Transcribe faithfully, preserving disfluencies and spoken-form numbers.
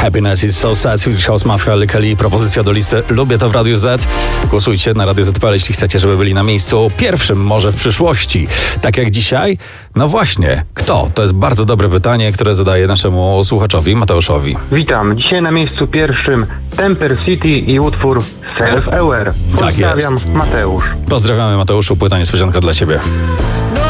Happiness is so sad, Swedish House Mafia, Lykali, propozycja do listy Lubię to w Radiu Z. Głosujcie na Radio Z P L, jeśli chcecie, żeby byli na miejscu pierwszym może w przyszłości. Tak jak dzisiaj? No właśnie, kto? To jest bardzo dobre pytanie, które zadaję naszemu słuchaczowi, Mateuszowi. Witam. Dzisiaj na miejscu pierwszym Temper City i utwór Self Aware. Pozdrawiam, Tak jest. Mateusz. Pozdrawiamy, Mateuszu, płyta niespodzianka dla ciebie.